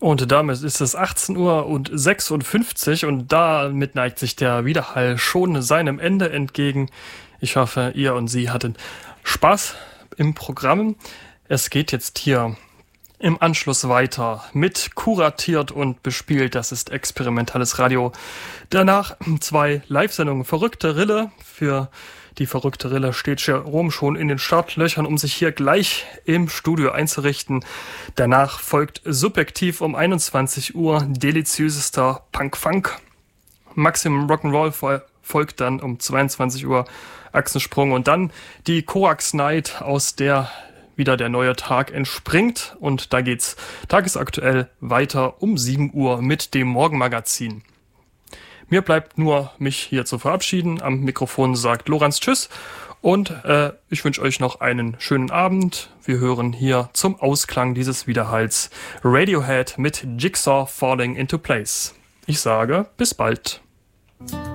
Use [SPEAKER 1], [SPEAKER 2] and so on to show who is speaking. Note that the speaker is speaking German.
[SPEAKER 1] Und damit ist es 18:56 Uhr und damit neigt sich der Widerhall schon seinem Ende entgegen. Ich hoffe, ihr und Sie hatten Spaß im Programm. Es geht jetzt hier im Anschluss weiter mit Kuratiert und bespielt. Das ist experimentelles Radio. Danach 2 Live-Sendungen. Verrückte Rille. Für die verrückte Rille steht Jerome schon in den Startlöchern, um sich hier gleich im Studio einzurichten. Danach folgt Subjektiv um 21 Uhr, deliziösester Punk-Funk. Maximum Rock'n'Roll folgt dann um 22 Uhr, Achsensprung. Und dann die Koax Night, aus der wieder der neue Tag entspringt. Und da geht's tagesaktuell weiter um 7 Uhr mit dem Morgenmagazin. Mir bleibt nur, mich hier zu verabschieden. Am Mikrofon sagt Lorenz Tschüss und ich wünsche euch noch einen schönen Abend. Wir hören hier zum Ausklang dieses Widerhalls Radiohead mit Jigsaw Falling into Place. Ich sage bis bald.